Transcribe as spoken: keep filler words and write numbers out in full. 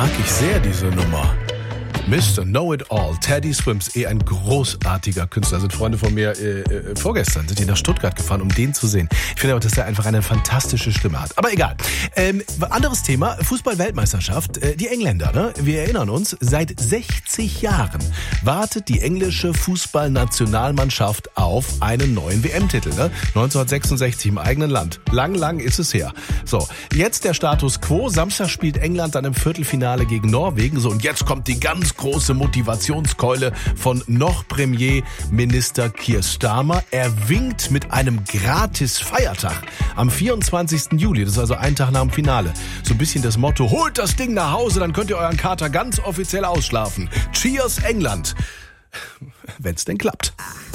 mag ich sehr, diese Nummer. Mister Know-It-All, Teddy Swims, eh ein großartiger Künstler. Sind Freunde von mir äh, äh, vorgestern, sind die nach Stuttgart gefahren, um den zu sehen. Ich finde aber, dass er einfach eine fantastische Stimme hat. Aber egal. Ähm, anderes Thema, Fußball-Weltmeisterschaft. Äh, die Engländer, ne? Wir erinnern uns, seit sechzig Jahren wartet die englische Fußballnationalmannschaft auf einen neuen W M-Titel. Ne? neunzehnhundertsechsundsechzig im eigenen Land. Lang, lang ist es her. So, jetzt der Status Quo. Samstag spielt England dann im Viertelfinale gegen Norwegen. So, und jetzt kommt die ganz große Motivationskeule von noch Premierminister Keir Starmer. Er winkt mit einem Gratis-Feiertag am vierundzwanzigsten Juli. Das ist also ein Tag nach dem Finale. So ein bisschen das Motto, holt das Ding nach Hause, dann könnt ihr euren Kater ganz offiziell ausschlafen. Cheers England. Wenn's denn klappt.